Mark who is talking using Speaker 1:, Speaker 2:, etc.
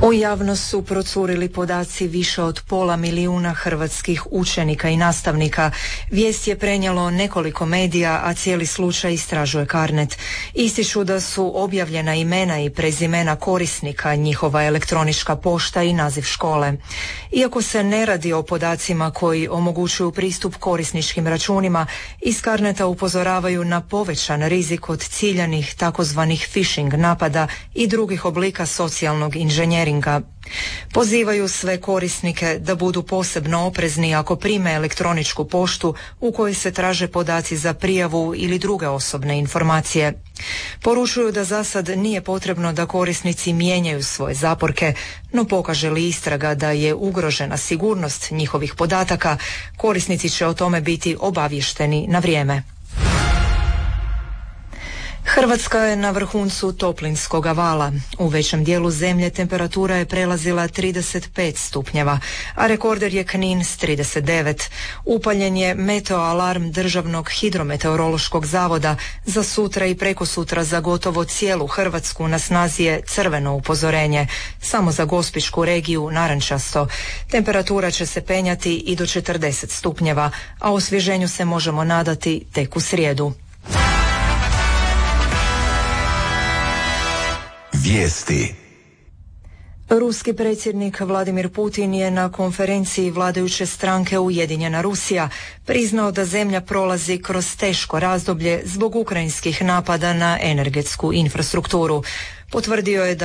Speaker 1: U javnost su procurili podaci više od 500.000 hrvatskih učenika i nastavnika. Vijest je prenijelo nekoliko medija, a cijeli slučaj istražuje Carnet. Ističu da su objavljena imena i prezimena korisnika, njihova elektronička pošta i naziv škole. Iako se ne radi o podacima koji omogućuju pristup korisničkim računima, iz Carneta upozoravaju na povećan rizik od ciljanih takozvanih phishing napada i drugih oblika socijalnog inženjeringa. Pozivaju sve korisnike da budu posebno oprezni ako prime elektroničku poštu u kojoj se traže podaci za prijavu ili druge osobne informacije. Poručuju da za sad nije potrebno da korisnici mijenjaju svoje zaporke, no pokaže li istraga da je ugrožena sigurnost njihovih podataka, korisnici će o tome biti obavješteni na vrijeme. Hrvatska je na vrhuncu toplinskog vala. U većem dijelu zemlje temperatura je prelazila 35 stupnjeva, a rekorder je Knin s 39. Upaljen je meteoalarm Državnog hidrometeorološkog zavoda. Za sutra i prekosutra za gotovo cijelu Hrvatsku na snazi je crveno upozorenje. Samo za Gospićku regiju narančasto. Temperatura će se penjati i do 40 stupnjeva, a osvježenju se možemo nadati tek u srijedu.
Speaker 2: Vijesti.
Speaker 1: Ruski predsjednik Vladimir Putin je na konferenciji vladajuće stranke Ujedinjena Rusija priznao da zemlja prolazi kroz teško razdoblje zbog ukrajinskih napada na energetsku infrastrukturu. Potvrdio je da